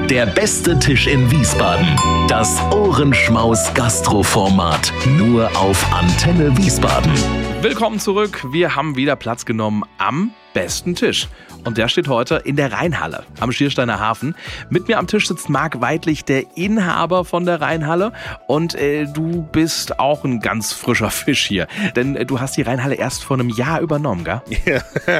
Der beste Tisch in Wiesbaden. Das Ohrenschmaus-Gastroformat. Nur auf Antenne Wiesbaden. Willkommen zurück. Wir haben wieder Platz genommen am besten Tisch. Und der steht heute in der Rheinhalle am Schiersteiner Hafen. Mit mir am Tisch sitzt Marc Weidlich, der Inhaber von der Rheinhalle. Und du bist auch ein ganz frischer Fisch hier. Denn du hast die Rheinhalle erst vor einem Jahr übernommen, gell? Ja.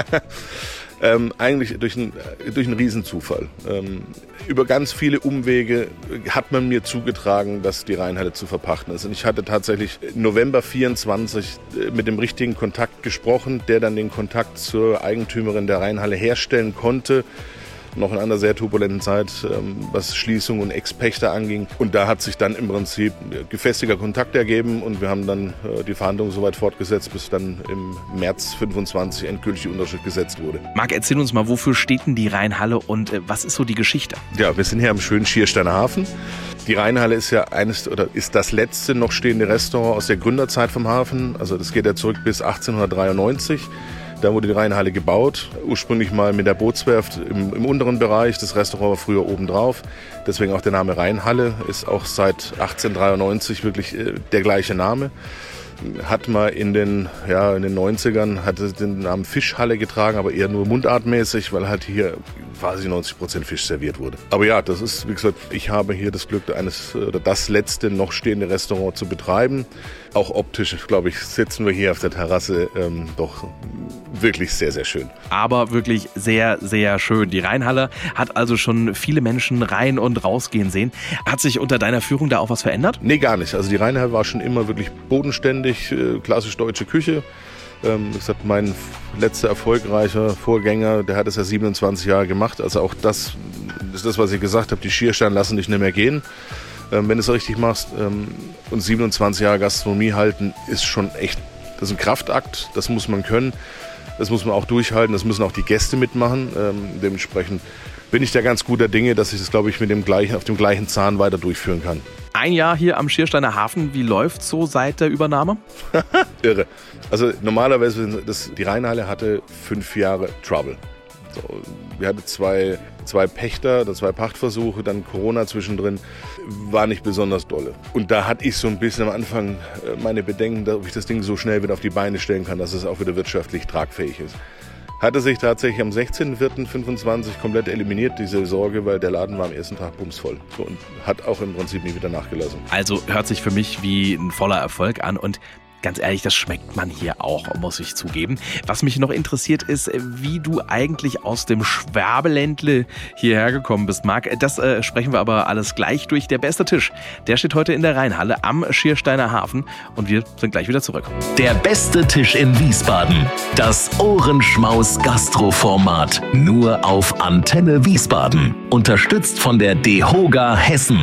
Eigentlich durch einen Riesenzufall. Über ganz viele Umwege hat man mir zugetragen, dass die Rheinhalle zu verpachten ist. Und ich hatte tatsächlich November 24 mit dem richtigen Kontakt gesprochen, der dann den Kontakt zur Eigentümerin der Rheinhalle herstellen konnte. Noch in einer sehr turbulenten Zeit, was Schließung und Ex-Pächter anging. Und da hat sich dann im Prinzip gefestigter Kontakt ergeben und wir haben dann die Verhandlungen so weit fortgesetzt, bis dann im März 25 endgültig die Unterschrift gesetzt wurde. Marc, erzähl uns mal, wofür steht denn die Rheinhalle und was ist so die Geschichte? Ja, wir sind hier am schönen Schiersteiner Hafen. Die Rheinhalle ist ja ist das letzte noch stehende Restaurant aus der Gründerzeit vom Hafen. Also das geht ja zurück bis 1893. Da wurde die Rheinhalle gebaut, ursprünglich mal mit der Bootswerft im unteren Bereich. Das Restaurant war früher oben drauf. Deswegen auch der Name Rheinhalle, ist auch seit 1893 wirklich der gleiche Name. Hat mal in den 90ern hatte den Namen Fischhalle getragen, aber eher nur mundartmäßig, weil halt hier quasi 90% Fisch serviert wurde. Aber ja, das ist, wie gesagt, ich habe hier das Glück, das letzte noch stehende Restaurant zu betreiben. Auch optisch, glaube ich, sitzen wir hier auf der Terrasse doch wirklich sehr, sehr schön. Aber wirklich sehr, sehr schön. Die Rheinhalle hat also schon viele Menschen rein und rausgehen sehen. Hat sich unter deiner Führung da auch was verändert? Nee, gar nicht. Also die Rheinhalle war schon immer wirklich bodenständig, klassisch deutsche Küche. Wie gesagt, mein letzter erfolgreicher Vorgänger, der hat es ja 27 Jahre gemacht. Also auch das ist das, was ich gesagt habe, die Schiersteine lassen dich nicht mehr gehen, wenn du es richtig machst. Und 27 Jahre Gastronomie halten ist schon echt, das ist ein Kraftakt, das muss man können. Das muss man auch durchhalten, das müssen auch die Gäste mitmachen. Dementsprechend bin ich da ganz guter Dinge, dass ich das, glaube ich, auf dem gleichen Zahn weiter durchführen kann. Ein Jahr hier am Schiersteiner Hafen, wie läuft's so seit der Übernahme? Irre. Also normalerweise, die Rheinhalle hatte 5 Jahre Trouble. So, wir hatten zwei Pächter, 2 Pachtversuche, dann Corona zwischendrin, war nicht besonders dolle. Und da hatte ich so ein bisschen am Anfang meine Bedenken, ob ich das Ding so schnell wieder auf die Beine stellen kann, dass es auch wieder wirtschaftlich tragfähig ist. Hatte sich tatsächlich am 16.04.25 komplett eliminiert, diese Sorge, weil der Laden war am ersten Tag bumsvoll. So, und hat auch im Prinzip nie wieder nachgelassen. Also hört sich für mich wie ein voller Erfolg an und ganz ehrlich, das schmeckt man hier auch, muss ich zugeben. Was mich noch interessiert ist, wie du eigentlich aus dem Schwabeländle hierher gekommen bist, Marc. Das sprechen wir aber alles gleich durch. Der beste Tisch, der steht heute in der Rheinhalle am Schiersteiner Hafen und wir sind gleich wieder zurück. Der beste Tisch in Wiesbaden. Das Ohrenschmaus-Gastroformat. Nur auf Antenne Wiesbaden. Unterstützt von der DEHOGA Hessen.